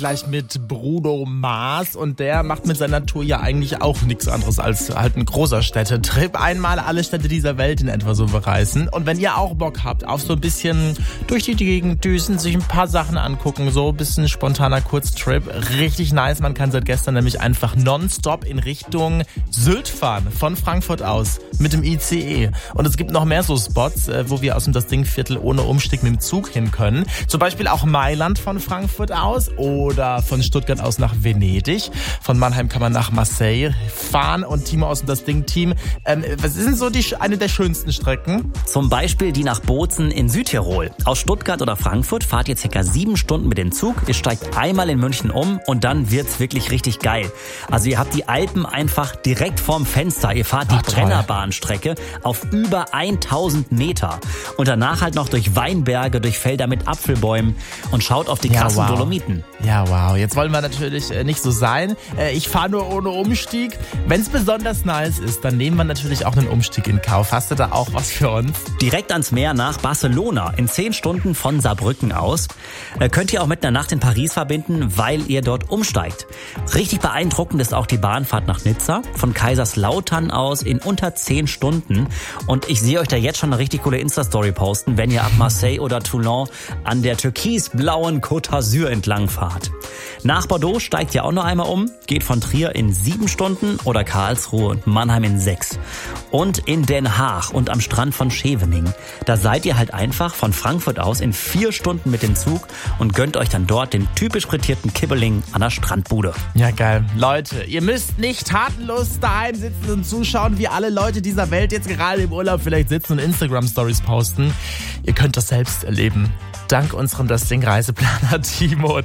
gleich mit Bruno Mars und der macht mit seiner Tour ja eigentlich auch nichts anderes als halt ein großer Städtetrip. Einmal alle Städte dieser Welt in etwa so bereisen. Und wenn ihr auch Bock habt auf so ein bisschen durch die Gegend düsen, sich ein paar Sachen angucken, so ein bisschen spontaner Kurztrip, richtig nice. Man kann seit gestern nämlich einfach nonstop in Richtung Sylt fahren, von Frankfurt aus mit dem ICE. Und es gibt noch mehr so Spots, wo wir aus dem Das-Ding-Viertel ohne Umstieg mit dem Zug hin können. Zum Beispiel auch Mailand von Frankfurt aus oder von Stuttgart aus nach Venedig. Von Mannheim kann man nach Marseille fahren. Und Timo aus dem Das-Ding-Team, was ist denn so eine der schönsten Strecken? Zum Beispiel die nach Bozen in Südtirol. Aus Stuttgart oder Frankfurt fahrt ihr ca. 7 Stunden mit dem Zug. Ihr steigt einmal in München um und dann wird's wirklich richtig geil. Also ihr habt die Alpen einfach direkt vorm Fenster. Ihr fahrt die Brennerbahnstrecke auf über 1000 Meter. Und danach halt noch durch Weinberge, durch Felder mit Apfelbäumen und schaut auf die krassen Dolomiten. Ja, wow. Jetzt wollen wir natürlich nicht so sein. Ich fahre nur ohne Umstieg. Wenn es besonders nice ist, dann nehmen wir natürlich auch einen Umstieg in Kauf. Hast du da auch was für uns? Direkt ans Meer nach Barcelona in 10 Stunden von Saarbrücken aus. Könnt ihr auch mit einer Nacht in Paris verbinden, weil ihr dort umsteigt. Richtig beeindruckend ist auch die Bahnfahrt nach Nizza. Von Kaiserslautern aus in unter 10 Stunden. Und ich sehe euch da jetzt schon eine richtig coole Insta-Story posten, wenn ihr ab Marseille oder Toulon an der türkisblauen Côte d'Azur entlang fahrt. Nach Bordeaux steigt ihr auch noch einmal um, geht von Trier in 7 Stunden oder Karlsruhe und Mannheim in 6. Und in Den Haag und am Strand von Scheveningen, da seid ihr halt einfach von Frankfurt aus in 4 Stunden mit dem Zug und gönnt euch dann dort den typisch frittierten Kibbeling an der Strandbude. Ja, geil. Leute, ihr müsst nicht tatenlos daheim sitzen und zuschauen, wie alle Leute dieser Welt jetzt gerade im Urlaub vielleicht sitzen und Instagram-Stories posten. Ihr könnt das selbst erleben. Dank unserem Das-Ding-Reiseplaner Timo.